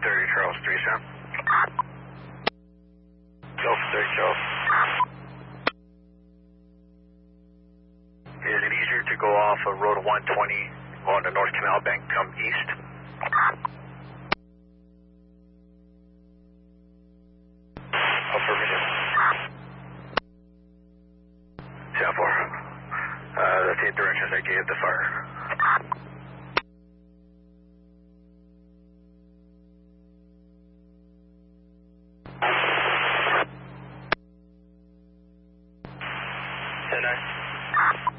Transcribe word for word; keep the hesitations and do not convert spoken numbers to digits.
thirty, Charles three seven. Delta thirty, Charles. Is it easier to go off of Road one twenty on the North Canal Bank come east? Affirmative. ten four. Uh, that's the directions I gave the fire. ten nine.